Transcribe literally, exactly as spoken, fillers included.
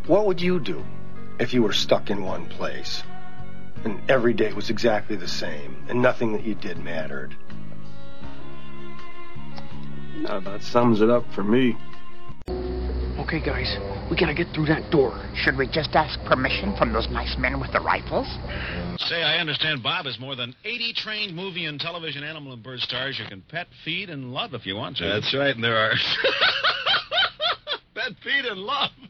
What would you do if you were stuck in one place and every day was exactly the same and nothing that you did mattered? Now, that sums it up for me. Okay, guys, we gotta get through that door. Should we just ask permission from those nice men with the rifles? Say, I understand Bob is more than eighty trained movie and television animal and bird stars you can pet, feed, and love if you want to. That's right, and there are... Pet, feed, and love.